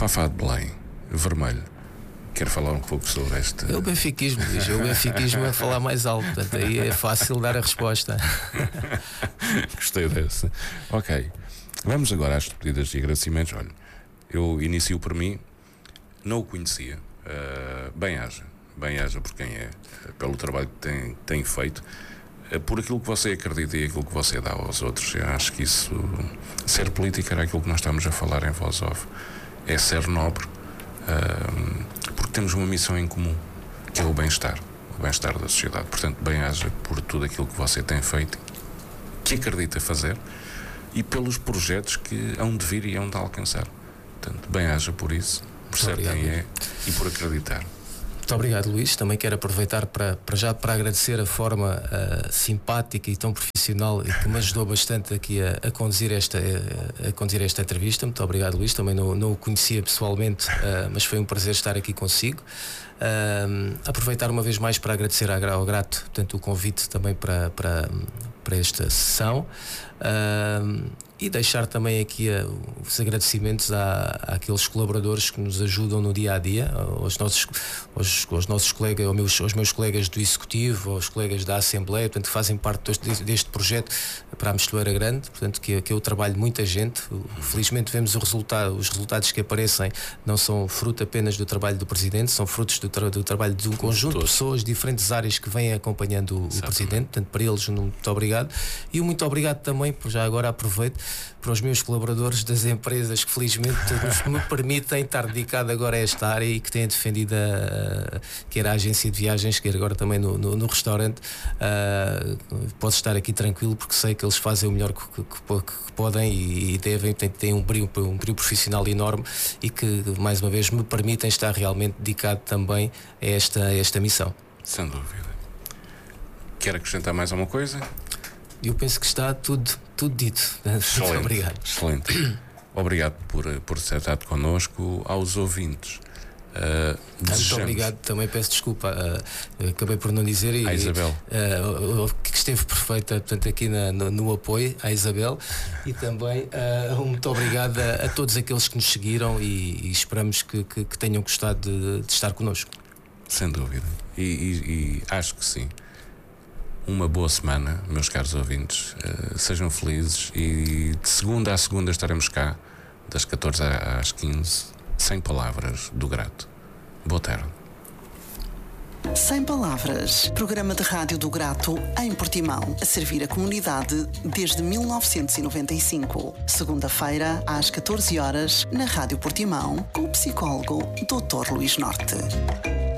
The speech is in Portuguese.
Fafá de Belém, vermelho. Quero falar um pouco sobre esta. É o benfiquismo, diz. É o benfiquismo a falar mais alto. Portanto, aí é fácil dar a resposta. Gostei dessa. Ok. Vamos agora às despedidas e agradecimentos. Olha, eu inicio por mim. Não o conhecia. Bem-haja por quem é, pelo trabalho que tem feito, por aquilo que você acredita e aquilo que você dá aos outros. Eu acho que isso, ser político, era aquilo que nós estamos a falar em voz off. É ser nobre, porque temos uma missão em comum, que é o bem-estar da sociedade. Portanto, bem-haja por tudo aquilo que você tem feito, que acredita fazer, e pelos projetos que hão de vir e hão de alcançar. Portanto, bem-haja por isso, por ser quem é e por acreditar. Muito obrigado, Luís. Também quero aproveitar para agradecer a forma simpática e tão profissional e que me ajudou bastante aqui a conduzir esta entrevista. Muito obrigado, Luís. Também não o conhecia pessoalmente, mas foi um prazer estar aqui consigo. Aproveitar uma vez mais para agradecer ao Grato, portanto, o convite também para esta sessão. E deixar também aqui os agradecimentos àqueles colaboradores que nos ajudam no dia a dia, aos nossos colegas, aos meus colegas do Executivo, aos colegas da Assembleia, portanto, que fazem parte deste projeto para a Mosteleira Grande, portanto, que é o trabalho de muita gente. Felizmente vemos os resultados que aparecem não são fruto apenas do trabalho do Presidente, são frutos do trabalho de um conjunto de pessoas de diferentes áreas que vêm acompanhando o Presidente. Portanto, para eles, muito obrigado. E muito obrigado também, já agora aproveito, para os meus colaboradores das empresas que felizmente me permitem estar dedicado agora a esta área e que têm defendido quer a agência de viagens, quer agora também no restaurante. Posso estar aqui tranquilo porque sei que eles fazem o melhor que podem e têm um brilho profissional enorme e que mais uma vez me permitem estar realmente dedicado também a esta missão. Sem dúvida. Quer acrescentar mais alguma coisa? Eu penso que está tudo dito. Excelente, muito obrigado. Excelente. Obrigado por ter estado connosco. Aos ouvintes, muito obrigado, também peço desculpa, acabei por não dizer, à Isabel, que esteve perfeita, portanto, aqui no apoio à Isabel, e também muito obrigado a todos aqueles que nos seguiram e esperamos que tenham gostado de estar connosco. Sem dúvida, e acho que sim. Uma boa semana, meus caros ouvintes, sejam felizes, e de segunda a segunda estaremos cá, das 14 às 15, sem palavras, do Grato. Boa tarde. Sem Palavras, programa de rádio do Grato em Portimão, a servir a comunidade desde 1995. Segunda-feira, às 14 horas, na Rádio Portimão, com o psicólogo Dr. Luís Norte.